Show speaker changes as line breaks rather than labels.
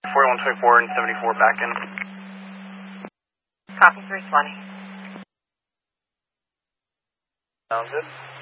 4124 and 74 back in.
Copy 320.
Sounds good.